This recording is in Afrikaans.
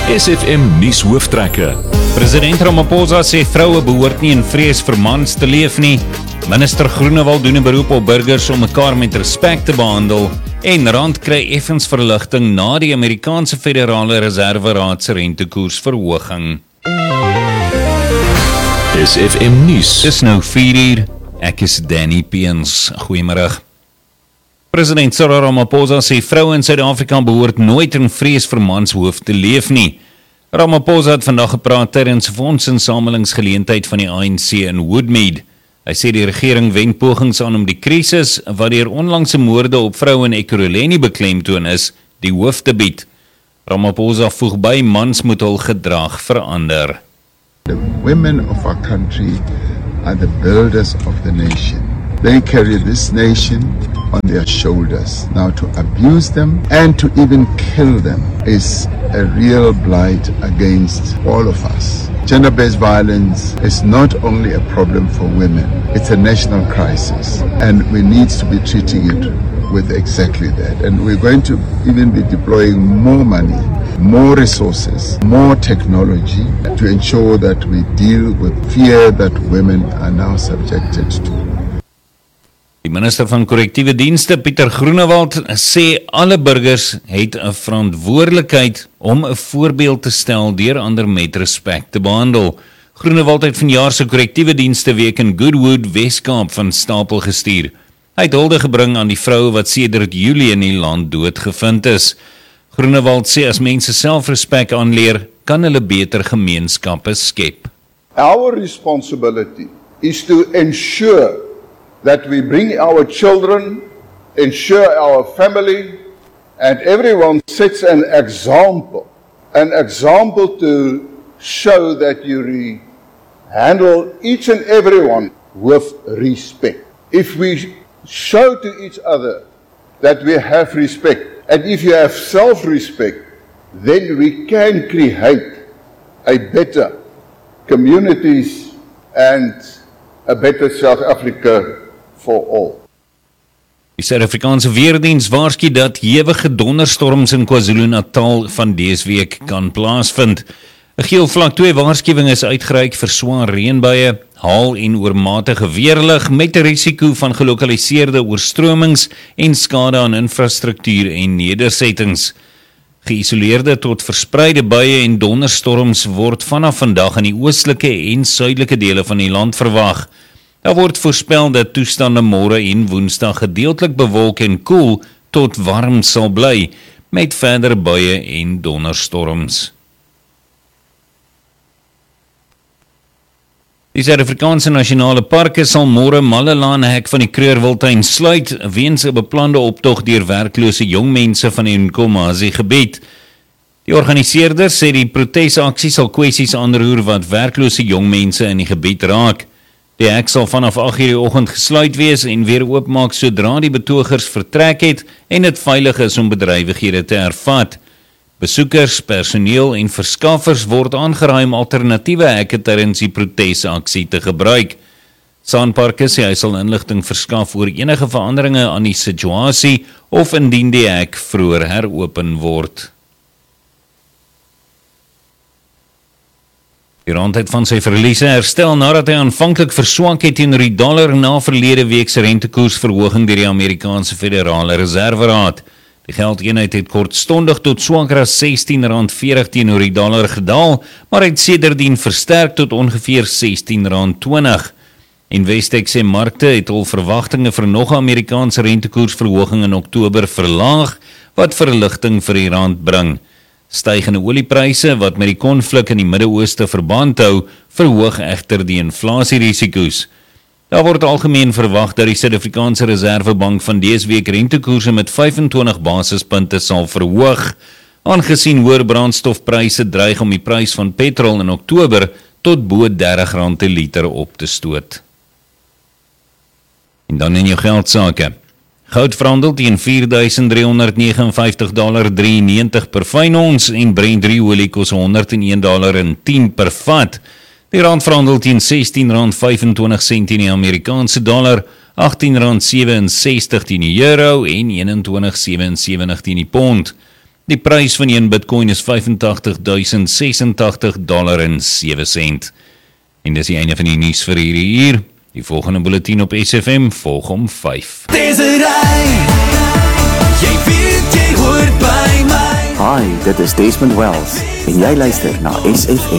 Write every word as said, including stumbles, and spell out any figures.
S F M nuus hooftrekke. President Ramaphosa sê vroue behoort nie in vrees vir mans te leef nie. Minister Groenewald doen 'n beroep op burgers om mekaar met respek te behandel. En rand kry effens verligting na die Amerikaanse Federale Reserve Raad se rentekoersverhoging. S F M nuus. Dis nou vier uur. Ek is Danny Peens. Goeiemiddag. President Cyril Ramaphosa sê vroue in Suid-Afrika behoort nooit in vrees vir mans hoof te leef nie. Ramaphosa het vandag gepraat tydens 'n fondsinsamelingsgeleentheid van die A N C in Woodmead. Hy sê die regering wend pogings aan om die krisis wat deur onlangse moorde op vroue in Ekurhuleni beklemtoon is, die hoof te bied. Ramaphosa voeg by mans moet hul gedrag verander. The women of our country are the builders of the nation. They carry this nation on their shoulders. Now to abuse them and to even kill them is a real blight against all of us. Gender-based violence is not only a problem for women, it's a national crisis, and we need to be treating it with exactly that. And we're going to even be deploying more money, more resources, more technology to ensure that we deal with fear that women are now subjected to. Die minister van korrektiewe dienste, Pieter Groenewald, sê alle burgers het 'n verantwoordelikheid om 'n voorbeeld te stel deur ander met respek te behandel. Groenewald het vanjaar se korrektiewe dienste week in Goodwood, Weskaap van stapel gestuur. Hy het hulde gebring aan die vroue wat sedert Julie in die land doodgevind is. Groenewald sê as mense selfrespek aanleer, kan hulle beter gemeenskappe skep. Our responsibility is to ensure that we bring our children, ensure our family, and everyone sets an example, an example to show that you re- handle each and everyone with respect. If we show to each other that we have respect, and if you have self-respect, then we can create a better communities and a better South Africa for all. Die Suid-Afrikaanse Weerdiens waarsku dat hewige donderstorms in KwaZulu-Natal van dese week kan plaasvind. 'n Geel vlak twee waarskuwing is uitgereik vir swaar reënbuie, haal en oormatige weerlig met 'n risiko van gelokaliseerde oorstromings en skade aan infrastruktuur en nedersettings. Geïsoleerde tot verspreide buie en donderstorms word vanaf vandag in die oostelike en suidelike dele van die land verwag. Daar word voorspel dat toestande môre en woensdag gedeeltelik bewolk en koel tot warm sal bly, met verdere buie en donderstorms. Die Suid-Afrikaanse Nasionale Parke sal môre Mallelaan hek van die Kreurwiltuin sluit weens 'n beplande optog deur werklose jong mense van die Nkomazi gebied. Die organiseerders sê die protesaksie sal kwessies aanroer wat werklose jong mense in die gebied raak. Die hek sal vanaf agt uur die oggend gesluit wees en weer oopmaak sodra die betogers vertrek het en dit veilig is om bedrywighede te hervat. Besoekers, personeel en verskaffers word aangeraai om alternatiewe hekke tydens die protesaksie te gebruik. Sanparks sê hy sal inligting verskaf oor enige veranderinge aan die situasie of indien die hek vroeër heropen word. Die rand het van sy verliese herstel nadat hy aanvanklik verswak het teenoor die dollar na verlede week se rentekoersverhoging deur die Amerikaanse Federale Reserve Raad. Die geldeenheid het kortstondig tot swakker as sestien rand veertig teenoor die dollar gedaal, maar het sedertdien versterk tot ongeveer sestien rand twintig. Investec sê markte het al verwagtinge vir nog 'n Amerikaanse rentekoersverhoging in Oktober verlaag, wat verligting vir die rand bring. Stygende oliepryse wat met die konflik in die Midde-Ooste verband hou, verhoog egter die inflasierisiko's. Daar word algemeen verwag dat die Suid-Afrikaanse Reservebank van dese week rentekoerse met vyf en twintig basispunte sal verhoog, aangesien hoër brandstofpryse dreig om die prys van petrol in Oktober tot bo dertig rand per liter op te stoot. En dan in jou geldsake. Goud verhandel teen vier duisend driehonderd vyf en negentig dollar drieënnegentig per fyn ons en Brent olie kos honderd en een dollar en tien per vat. Die rand verhandel teen sestien rand vyfentwintig sent in die Amerikaanse dollar, agttien rand sewe en sestig teen die euro en eenentwintig sewe en sewentig teen die pond. Die prys van een Bitcoin is vyfentagtig duisend sesentagtig dollar en sewe sent. En dis die einde van die nuus vir hierdie uur. Die volgende bulletin op S F M volg om vyf. Dis 'n ry. Jy weet jy hoort by my. Hi, dit is Desmond Wells en jy luister na S F M.